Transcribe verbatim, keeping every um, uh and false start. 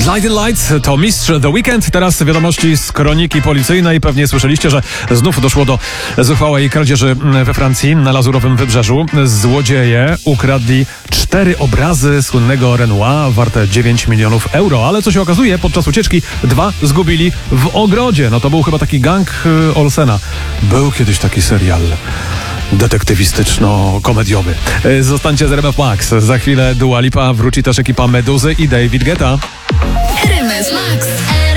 Blinding Lights to mistrz The Weeknd. Teraz wiadomości z kroniki policyjnej. Pewnie słyszeliście, że znów doszło do zuchwałej kradzieży we Francji na Lazurowym Wybrzeżu. Złodzieje ukradli cztery obrazy słynnego Renoira warte dziewięć milionów euro. Ale co się okazuje, podczas ucieczki dwa zgubili w ogrodzie. No to był chyba taki gang Olsena. Był kiedyś taki serial detektywistyczno-komediowy. Zostańcie z R M F Max. Za chwilę Dua Lipa, wróci też ekipa Meduzy i David Guetta. R M F Max.